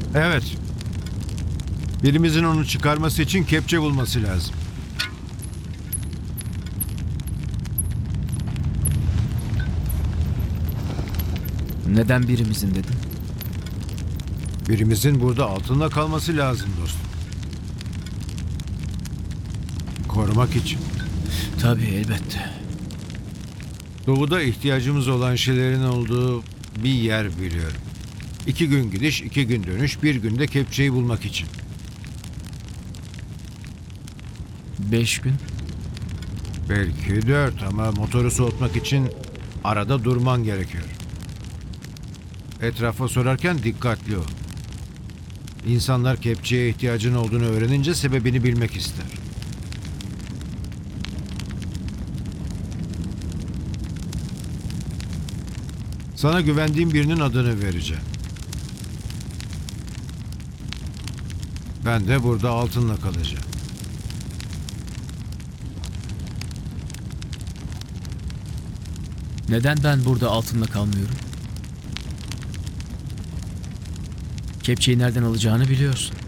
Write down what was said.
Evet. Birimizin onu çıkarması için kepçe bulması lazım. Neden birimizin dedin? Birimizin burada altınla kalması lazım dostum. Korumak için. Tabii, elbette. Doğuda ihtiyacımız olan şeylerin olduğu bir yer biliyorum. 2 gün gidiş, 2 gün dönüş, 1 günde kepçeyi bulmak için. 5 gün. Belki 4 ama motoru soğutmak için arada durman gerekiyor. Etrafa sorarken dikkatli ol. İnsanlar kepçeye ihtiyacın olduğunu öğrenince sebebini bilmek ister. Sana güvendiğim birinin adını vereceğim. Ben de burada altınla kalacağım. Neden ben burada altınla kalmıyorum? Kepçeyi nereden alacağını biliyorsun.